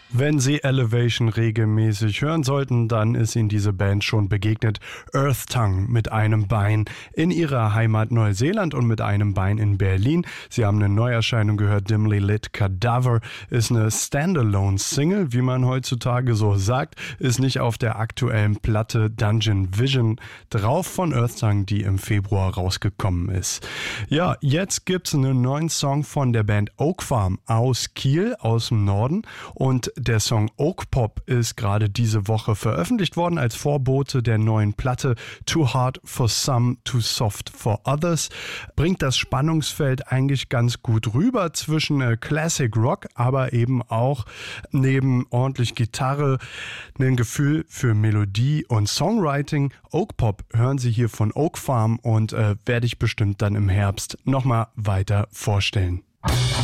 Wenn Sie Elevation regelmäßig hören sollten, dann ist Ihnen diese Band schon begegnet. Earth Tongue mit einem Bein in ihrer Heimat Neuseeland und mit einem Bein in Berlin. Sie haben eine Neuerscheinung gehört, Dimly Lit Cadaver ist eine Standalone-Single, wie man heutzutage so sagt, ist nicht auf der aktuellen Platte Dungeon Vision drauf von Earth Tongue, die im Februar rausgekommen ist. Ja, jetzt gibt's einen neuen Song von der Band Oak Farm aus Kiel, aus dem Norden, und der Song Oak Pop ist gerade diese Woche veröffentlicht worden als Vorbote der neuen Platte Too Hard for Some, Too Soft for Others. Bringt das Spannungsfeld eigentlich ganz gut rüber zwischen Classic Rock, aber eben auch neben ordentlich Gitarre ein Gefühl für Melodie und Songwriting. Oak Pop hören Sie hier von Oak Farm und werde ich bestimmt dann im Herbst nochmal weiter vorstellen.